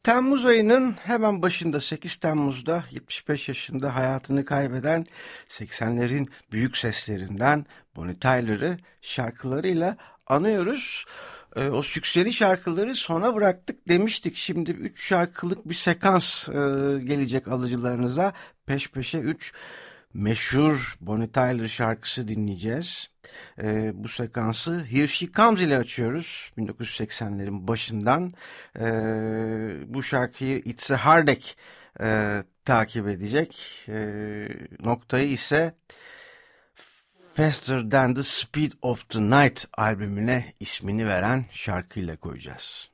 Temmuz ayının hemen başında 8 Temmuz'da 75 yaşında hayatını kaybeden 80'lerin büyük seslerinden Bonnie Tyler'ı şarkılarıyla anıyoruz. O sükseli şarkıları sona bıraktık demiştik. Şimdi 3 şarkılık bir sekans gelecek alıcılarınıza. Peş peşe 3 meşhur Bonnie Tyler şarkısı dinleyeceğiz. Bu sekansı Here She Comes ile açıyoruz 1980'lerin başından. Bu şarkıyı It's a Heartache takip edecek. Noktayı ise Faster Than the Speed of the Night albümüne ismini veren şarkıyla koyacağız.